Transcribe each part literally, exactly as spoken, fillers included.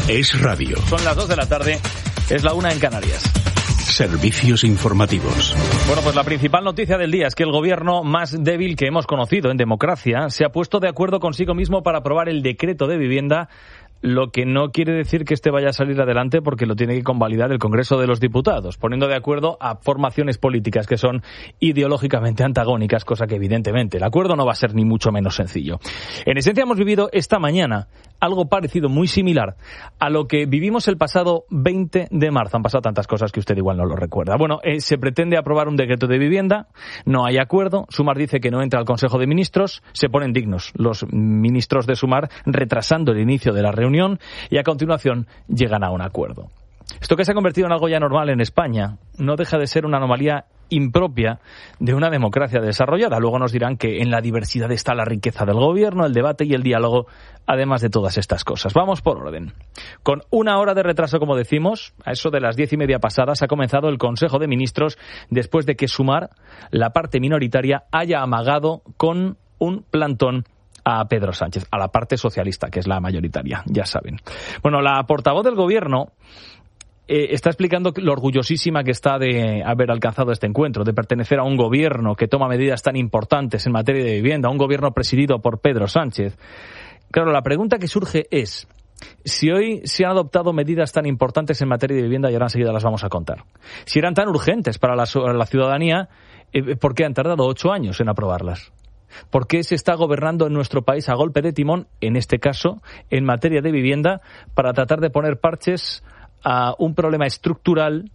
Es radio. Son las dos de la tarde, es la una en Canarias. Servicios informativos. Bueno, pues la principal noticia del día es que el gobierno más débil que hemos conocido en democracia se ha puesto de acuerdo consigo mismo para aprobar el decreto de vivienda, lo que no quiere decir que este vaya a salir adelante porque lo tiene que convalidar el Congreso de los Diputados, poniendo de acuerdo a formaciones políticas que son ideológicamente antagónicas, cosa que evidentemente el acuerdo no va a ser ni mucho menos sencillo. En esencia hemos vivido esta mañana algo parecido, muy similar a lo que vivimos el pasado veinte de marzo. Han pasado tantas cosas que usted igual no lo recuerda. Bueno, eh, se pretende aprobar un decreto de vivienda, no hay acuerdo, Sumar dice que no entra al Consejo de Ministros, se ponen dignos los ministros de Sumar retrasando el inicio de la reunión y a continuación llegan a un acuerdo. Esto que se ha convertido en algo ya normal en España no deja de ser una anomalía impropia de una democracia desarrollada. Luego nos dirán que en la diversidad está la riqueza del gobierno, el debate y el diálogo, además de todas estas cosas. Vamos por orden. Con una hora de retraso, como decimos, a eso de las diez y media pasadas, ha comenzado el Consejo de Ministros después de que Sumar, la parte minoritaria, haya amagado con un plantón a Pedro Sánchez, a la parte socialista, que es la mayoritaria, ya saben. Bueno, la portavoz del gobierno Eh, está explicando lo orgullosísima que está de haber alcanzado este encuentro, de pertenecer a un gobierno que toma medidas tan importantes en materia de vivienda, un gobierno presidido por Pedro Sánchez. Claro, la pregunta que surge es, si hoy se han adoptado medidas tan importantes en materia de vivienda, y ahora enseguida las vamos a contar, si eran tan urgentes para la, la ciudadanía, eh, ¿por qué han tardado ocho años en aprobarlas? ¿Por qué se está gobernando en nuestro país a golpe de timón, en este caso, en materia de vivienda, para tratar de poner parches a un problema estructural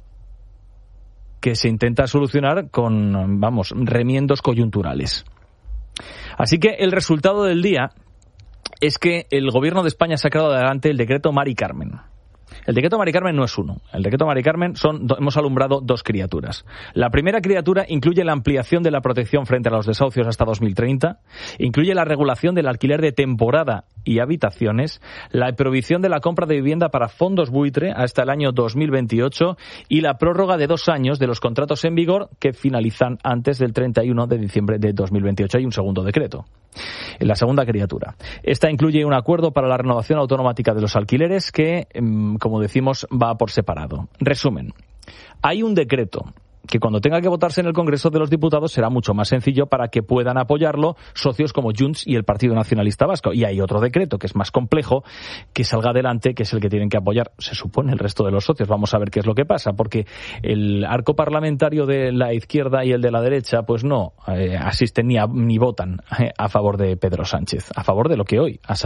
que se intenta solucionar con, vamos, remiendos coyunturales? Así que el resultado del día es que el gobierno de España ha sacado adelante el decreto Mari Carmen. El decreto Mari Carmen no es uno. El decreto Mari Carmen son, hemos alumbrado dos criaturas. La primera criatura incluye la ampliación de la protección frente a los desahucios hasta dos mil treinta, incluye la regulación del alquiler de temporada y habitaciones, la prohibición de la compra de vivienda para fondos buitre hasta el año dos mil veintiocho y la prórroga de dos años de los contratos en vigor que finalizan antes del treinta y uno de diciembre de dos mil veintiocho. Hay un segundo decreto. La segunda criatura. Esta incluye un acuerdo para la renovación automática de los alquileres que, como decimos, va por separado. Resumen. Hay un decreto que cuando tenga que votarse en el Congreso de los Diputados será mucho más sencillo para que puedan apoyarlo socios como Junts y el Partido Nacionalista Vasco. Y hay otro decreto que es más complejo, que salga adelante, que es el que tienen que apoyar, se supone, el resto de los socios. Vamos a ver qué es lo que pasa, porque el arco parlamentario de la izquierda y el de la derecha pues no eh, asisten ni, a, ni votan eh, a favor de Pedro Sánchez, a favor de lo que hoy ha